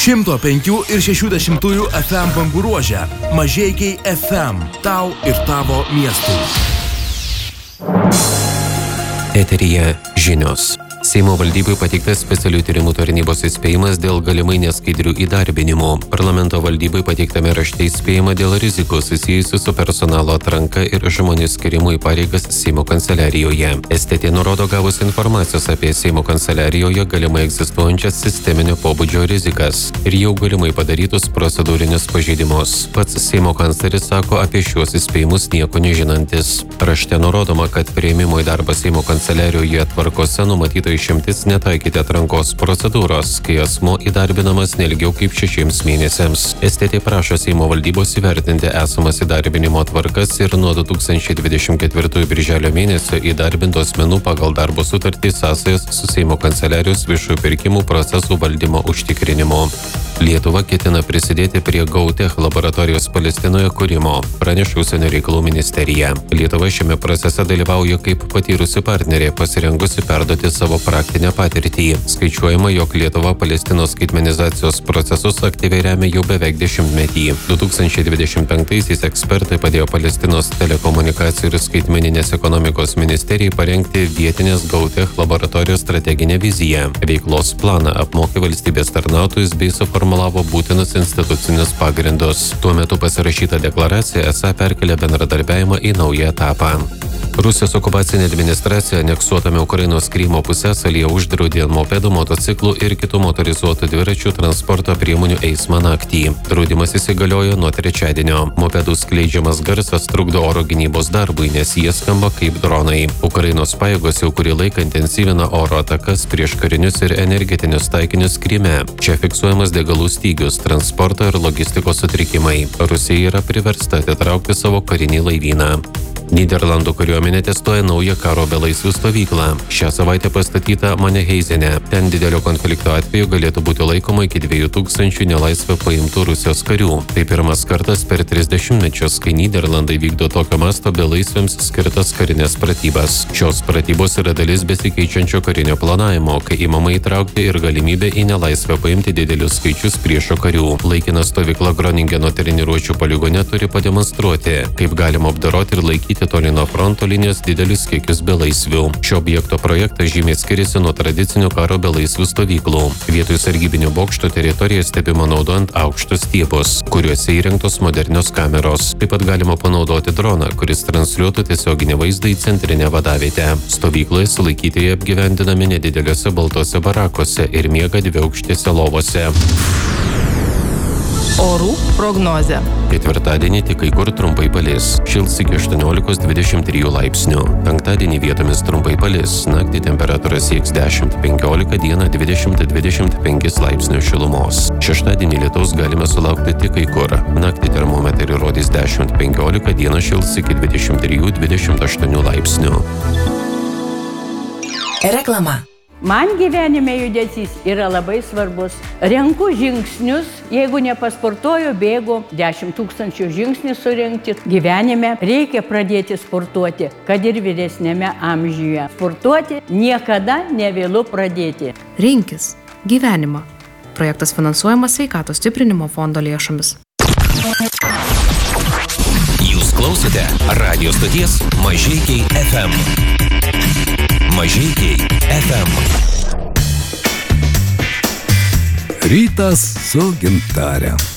105 ir 60 FM bangų ruože. Mažeikiai FM. Tau ir tavo miestui. Eteryje žinios. Seimo valdybai pateiktas specialių tyrimų tarnybos įspėjimas dėl galimai neskaidrių įdarbinimų. Parlamento valdybai pateiktame rašte įspėjama dėl rizikos susijusių su personalo atranka ir žmonių skirimu į pareigas Seimo kanceliarijoje. STT nurodo gavus informacijos apie Seimo kanceliarijoje galimai egzistuojančias sisteminio pobūdžio rizikas ir jau galimai padarytus procedūrinius pažeidimus. Pats Seimo kancleris sako apie šiuos įspėjimus nieko nežinantis. Rašte nurodoma, kad priėmimo į darbą Seimo kanceliarijoje tvarkose numatyta išimtis netaikyti atrankos procedūros, kai asmuo įdarbinamas neilgiau kaip 6 mėnesiams. STT prašo Seimo valdybos įvertinti esamas įdarbinimo tvarkas ir nuo 2024 birželio mėnesio įdarbintų asmenų pagal darbo sutartį sąsajas su Seimo kanceliarijos viešųjų pirkimų procesų valdymo užtikrinimu. Lietuva ketina prisidėti prie GauTech laboratorijos Palestinoje kūrimo, praneša Užsienio reikalų ministerija. Lietuva šiame procese dalyvauja kaip patyrusi partnerė, pasirengusi perduoti savo praktinę patirtį. Skaičiuojama, jog Lietuva Palestinos skaitmenizacijos procesus aktyviai remia jau beveik 10-metį. 2025-aisiais ekspertai padėjo Palestinos telekomunikacijų ir skaitmeninės ekonomikos ministerijai parengti vietinės GauTech laboratorijos strateginę viziją. Veiklos planą apmokė valstybės tarnautojus bei suformulavo būtinus institucinius pagrindus. Tuo metu pasirašyta deklaracija esą perkelia bendradarbiavimą į naują etapą. Rusijos okupacinė administracija aneksuotame Ukrainos Krymo pusiasalyje uždraudė mopedų, motociklų ir kitų motorizuotų dviračių transporto priemonių eismą naktį. Draudimas įsigaliojo nuo trečiadienio. Mopedų skleidžiamas garsas trukdo oro gynybos darbui, nes jie skamba kaip dronai. Ukrainos pajėgos jau kurį laiką intensyvina oro atakas prieš karinius ir energetinius taikinius Kryme. Čia fiksuojamas degalų stygius, transporto ir logistikos sutrikimai. Rusija yra priversta atitraukti savo karinį laivyną. Nyderlandų kariuomenė testuoja naują karo belaisvių stovyklą. Šią savaitę pastatyta Maneheizene. Ten didelio konflikto atveju galėtų būti laikoma iki 2000 nelaisvę paimtų Rusijos karių. Tai pirmas kartas per 30 mečius, kai Nyderlandai vykdo tokio masto belaisviams skirtas karinės pratybas. Šios pratybos yra dalis besikeičiančio karinio planavimo, kai įmama įtraukti ir galimybę į nelaisvę paimti didelius skaičius priešo karių. Laikina stovykla Groningeno treniruočių poligone turi pademonstruoti, kaip galima apdoroti ir laikyti toli nuo fronto linijos didelius kiekius belaisvių. Šio objekto projektas žymiai skiriasi nuo tradicinių karo belaisvių stovyklų. Vietoj sargybinių bokštų teritorija stebima naudojant aukštus stiebus, kuriuose įrengtos modernios kameros. Taip pat galima panaudoti droną, kuris transliuotų tiesioginį vaizdą į centrinę vadavietę. Stovykloje sulaikytieji apgyvendinami nedideliuose baltose barakuose ir miega dviaukštėse lovose. Orų prognozė. Ketvirtadienį tik kai kur trumpai palis. Šils iki 18-23 laipsnių. Penktadienį vietomis trumpai palis. Naktį temperatūra sieks 10-15, dieną 20-25 laipsnių šilumos. Šeštadienį lietaus galime sulaukti tik kai kur. Naktį termometrai rodys 10-15, dieną šils iki 23-28 laipsnių. Reklama. Man gyvenime judesys yra labai svarbus. Renku žingsnius, jeigu nepasportuoju, bėgu 10 000 žingsnių surinkti. Gyvenime reikia pradėti sportuoti, kad ir vyresnėme amžiuje. Sportuoti niekada nevėlu pradėti. Rinkis gyvenimą. Projektas finansuojamas Sveikatos stiprinimo fondo lėšomis. Jūs klausote radio stoties Mažeikiai FM. Mažeikiai FM. Rytas su Gintare.